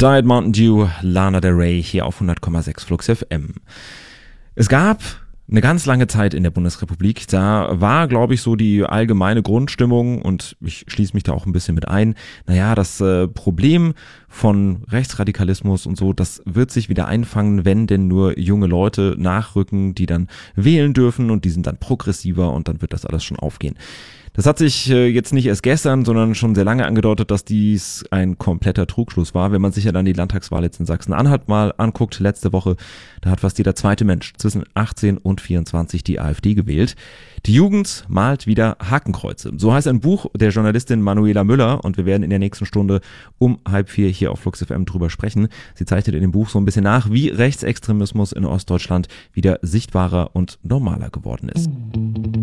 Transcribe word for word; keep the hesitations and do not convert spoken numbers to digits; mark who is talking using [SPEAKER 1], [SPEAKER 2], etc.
[SPEAKER 1] Diet Mountain Dew, Lana Del Rey hier auf hundert Komma sechs Flux F M. Es gab eine ganz lange Zeit in der Bundesrepublik, da war, glaube ich, so die allgemeine Grundstimmung, und ich schließe mich da auch ein bisschen mit ein, naja, das äh, Problem von Rechtsradikalismus und so, das wird sich wieder einfangen, wenn denn nur junge Leute nachrücken, die dann wählen dürfen, und die sind dann progressiver, und dann wird das alles schon aufgehen. Das hat sich äh, jetzt nicht erst gestern, sondern schon sehr lange angedeutet, dass dies ein kompletter Trugschluss war. Wenn man sich ja dann die Landtagswahl jetzt in Sachsen-Anhalt mal anguckt, letzte Woche, da hat fast jeder zweite Mensch zwischen achtzehn und vierundzwanzig die AfD gewählt. Die Jugend malt wieder Hakenkreuze. So heißt ein Buch der Journalistin Manuela Müller, und wir werden in der nächsten Stunde um halb vier hier auf Flux F M drüber sprechen. Sie zeichnet in dem Buch so ein bisschen nach, wie Rechtsextremismus in Ostdeutschland wieder sichtbarer und normaler geworden ist.